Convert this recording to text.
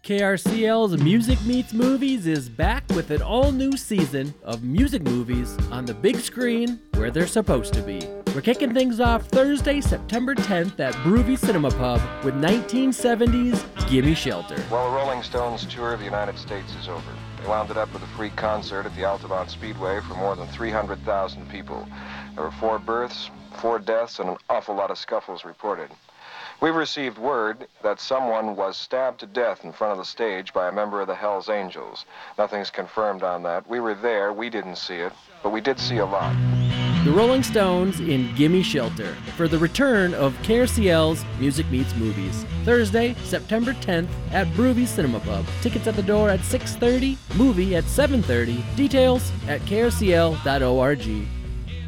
KRCL's Music Meets Movies is back with an all-new season of music movies on the big screen where they're supposed to be. We're kicking things off Thursday, September 10th at Broovy Cinema Pub with 1970's Gimme Shelter. Well, the Rolling Stones tour of the United States is over. They wound it up with a free concert at the Altamont Speedway for more than 300,000 people. There were 4 births, 4 deaths, and an awful lot of scuffles reported. We've received word that someone was stabbed to death in front of the stage by a member of the Hells Angels. Nothing's confirmed on that. We were there, we didn't see it, but we did see a lot. The Rolling Stones in Gimme Shelter for the return of KRCL's Music Meets Movies. Thursday, September 10th at Broovy Cinema Pub. Tickets at the door at 6:30, movie at 7:30. Details at krcl.org.